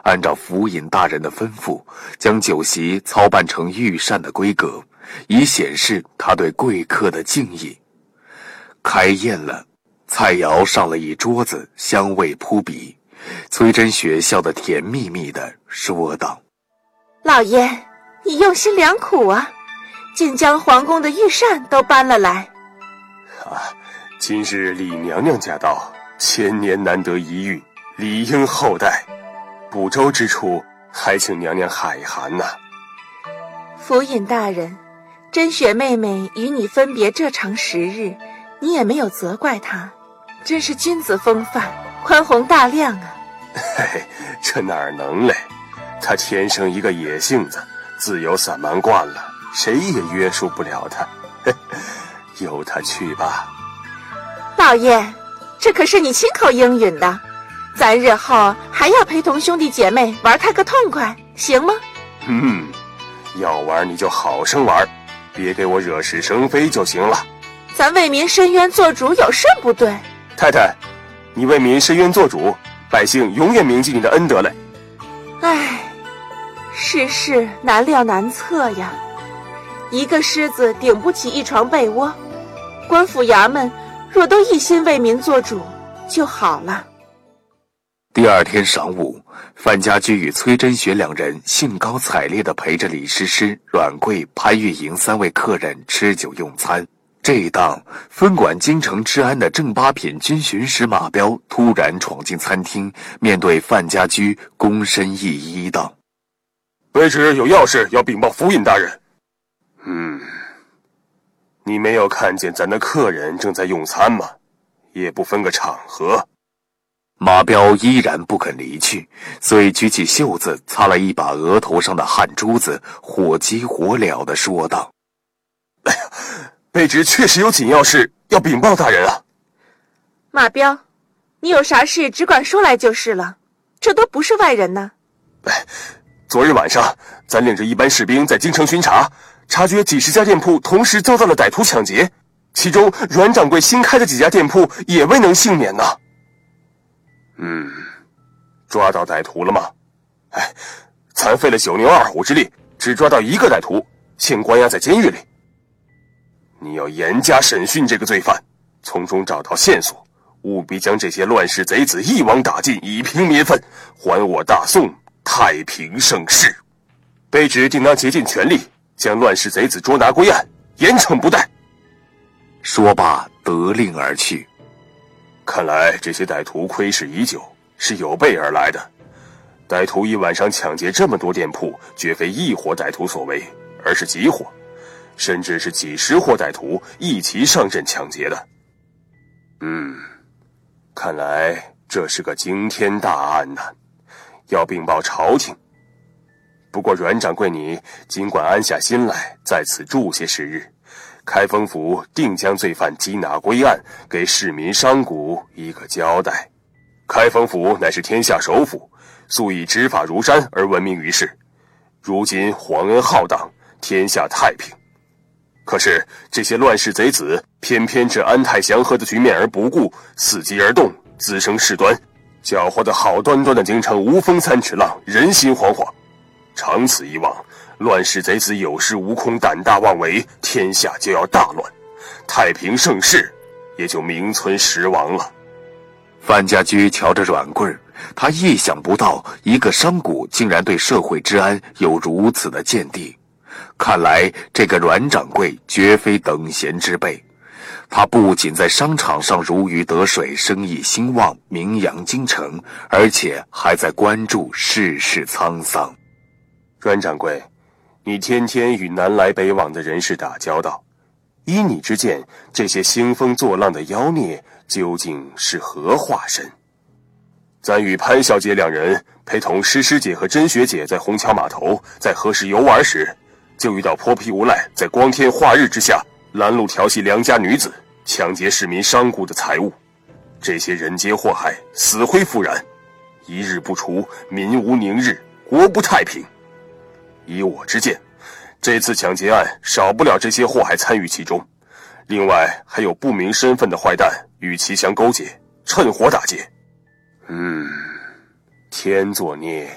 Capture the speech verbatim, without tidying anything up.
按照府尹大人的吩咐，将酒席操办成御膳的规格，以显示他对贵客的敬意。开宴了，菜肴上了一桌子，香味扑鼻。崔真学笑得甜蜜蜜地说道： 老爷，你用心良苦啊，竟将皇宫的御膳都搬了来。 啊，今日李娘娘驾到，千年难得一遇，理应厚待，不周之处还请娘娘海涵呐、啊。 府尹大人，真雪妹妹与你分别这长时日，你也没有责怪她，真是君子风范，宽宏大量啊。 嘿嘿，这哪能嘞，她天生一个野性子，自由散漫惯了，谁也约束不了她。由她去吧。 老爷，这可是你亲口应允的，咱日后还要陪同兄弟姐妹玩他个痛快，行吗？ 嗯，要玩你就好生玩，别给我惹是生非就行了。 咱为民伸冤做主有甚不对？ 太太，你为民伸冤做主，百姓永远铭记你的恩德嘞。 唉，世事难料难测呀，一个狮子顶不起一床被窝，官府衙门若都一心为民做主就好了。 第二天晌午，范家驹与崔真学两人兴高采烈地陪着李师师、阮贵、潘玉莹三位客人吃酒用餐。这一当，分管京城治安的正八品军巡使马彪突然闯进餐厅，面对范家驹躬身一揖道： 卑职有要事要禀报府尹大人。嗯，你没有看见咱的客人正在用餐吗？也不分个场合。 马彪依然不肯离去，遂举起袖子擦了一把额头上的汗珠子，火急火燎地说道： 哎呀，卑职确实有紧要事要禀报大人啊。 马彪，你有啥事只管说来就是了，这都不是外人呢。 哎，昨日晚上咱领着一班士兵在京城巡查，察觉几十家店铺同时遭到了歹徒抢劫，其中阮掌柜新开的几家店铺也未能幸免呢。嗯，抓到歹徒了吗？哎，咱费了九牛二虎之力，只抓到一个歹徒，现关押在监狱里。你要严加审讯这个罪犯，从中找到线索，务必将这些乱世贼子一网打尽，以平民愤，还我大宋太平盛世。卑职定当竭尽全力，将乱世贼子捉拿归案，严惩不贷。 说罢得令而去。 看来这些歹徒窥视已久，是有备而来的。歹徒一晚上抢劫这么多店铺，绝非一伙歹徒所为，而是几伙，甚至是几十伙歹徒一齐上阵抢劫的。嗯，看来这是个惊天大案呐，要禀报朝廷。不过阮掌柜你尽管安下心来，在此住些时日，开封府定将罪犯缉拿归案，给市民商贾一个交代。开封府乃是天下首府，素以执法如山而闻名于世。如今皇恩浩荡，天下太平，可是这些乱世贼子偏偏置安泰祥和的局面而不顾，伺机而动，滋生事端，搅和得好端端的京城无风三尺浪，人心惶惶。长此以往，乱世贼子有恃无恐，胆大妄为，天下就要大乱，太平盛世也就名存实亡了。 范家驹瞧着阮贵，他意想不到一个商贾竟然对社会治安有如此的见地。看来这个阮掌柜绝非等闲之辈，他不仅在商场上如鱼得水，生意兴旺，名扬京城，而且还在关注世事沧桑。 阮掌柜，你天天与南来北往的人士打交道，依你之见，这些兴风作浪的妖孽究竟是何化身？咱与潘小姐两人陪同诗诗姐和甄学姐在虹桥码头在何时游玩时，就遇到泼皮无赖在光天化日之下拦路调戏良家女子，抢劫市民商贾的财物。这些人皆祸害，死灰复燃，一日不除，民无宁日，国不太平。以我之见，这次抢劫案少不了这些祸害参与其中，另外还有不明身份的坏蛋与其相勾结，趁火打劫。嗯，天作孽